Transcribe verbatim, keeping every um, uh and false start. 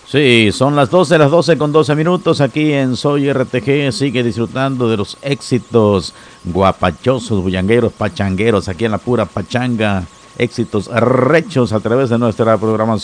Sí, son las doce, las doce con doce minutos aquí en Soy R T G. Sigue disfrutando de los éxitos guapachosos, bullangueros, pachangueros, aquí en la pura pachanga. Éxitos rechos a través de nuestra programación.